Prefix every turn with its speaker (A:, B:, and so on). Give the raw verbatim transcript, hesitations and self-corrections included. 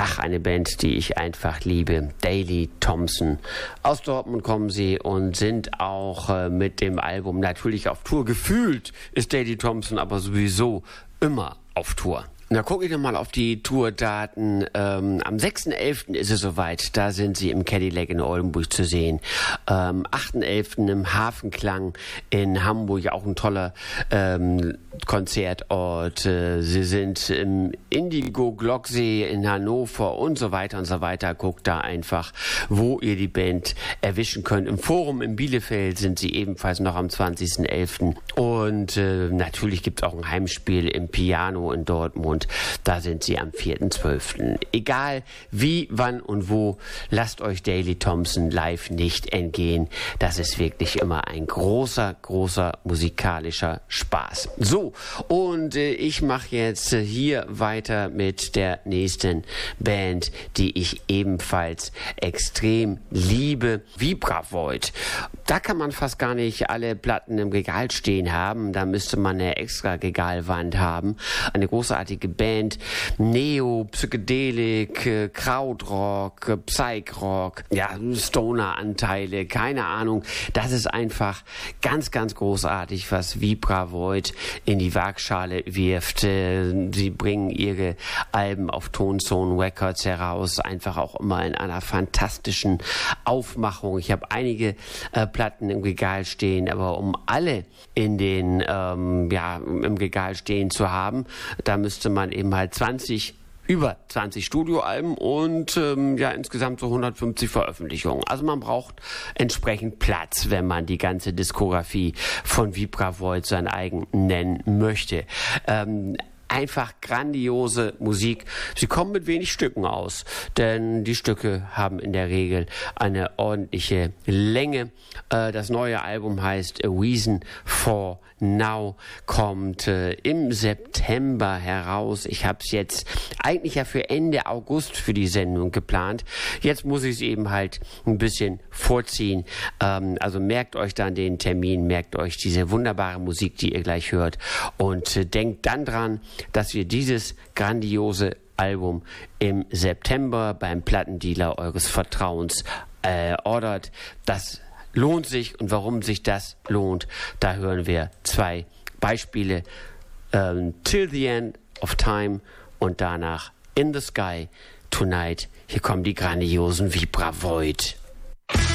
A: Ach, eine Band, die ich einfach liebe. Daley Thompson. Aus Dortmund kommen sie und sind auch äh, mit dem Album natürlich auf Tour. Gefühlt ist Daley Thompson aber sowieso immer auf Tour. Na, gucke ich nochmal auf die Tourdaten. Ähm, am sechsten elften ist es soweit. Da sind sie im Cadillac in Oldenburg zu sehen. Ähm, achten elften im Hafenklang in Hamburg, auch ein toller ähm, Konzertort. Äh, sie sind im Indigo Glocksee in Hannover und so weiter und so weiter. Guckt da einfach, wo ihr die Band erwischen könnt. Im Forum in Bielefeld sind sie ebenfalls noch am zwanzigsten elften Und äh, natürlich gibt es auch ein Heimspiel im Piano in Dortmund. Da sind sie am vierten zwölften Egal wie, wann und wo, lasst euch Daley Thompson live nicht entgehen. Das ist wirklich immer ein großer, großer musikalischer Spaß. So, und äh, ich mache jetzt äh, hier weiter mit der nächsten Band, die ich ebenfalls extrem liebe. Vibravoid. Da kann man fast gar nicht alle Platten im Regal stehen haben. Da müsste man eine extra Regalwand haben. Eine großartige Band, Neo, Psychedelik, Krautrock, Psychrock, ja, Stoner-Anteile, keine Ahnung. Das ist einfach ganz, ganz großartig, was Vibravoid in die Waagschale wirft. Sie bringen ihre Alben auf Tonzone Records heraus, einfach auch immer in einer fantastischen Aufmachung. Ich habe einige äh, Platten im Regal stehen, aber um alle in den, ähm, ja, im Regal stehen zu haben, da müsste man eben halt zwanzig über zwanzig Studioalben und ähm, ja insgesamt so hundertfünfzig Veröffentlichungen. Also man braucht entsprechend Platz, wenn man die ganze Diskografie von Vibravoid sein eigen nennen möchte. Ähm, Einfach grandiose Musik. Sie kommen mit wenig Stücken aus, denn die Stücke haben in der Regel eine ordentliche Länge. Äh, das neue Album heißt A Reason for Now, kommt äh, im September heraus. Ich habe es jetzt eigentlich ja für Ende August für die Sendung geplant. Jetzt muss ich es eben halt ein bisschen vorziehen. Ähm, also merkt euch dann den Termin, merkt euch diese wunderbare Musik, die ihr gleich hört und äh, denkt dann dran, dass wir dieses grandiose Album im September beim Plattendealer eures Vertrauens äh, ordert. Das lohnt sich, und warum sich das lohnt, da hören wir zwei Beispiele. Ähm, Till the End of Time und danach In the Sky Tonight. Hier kommen die grandiosen Vibravoid.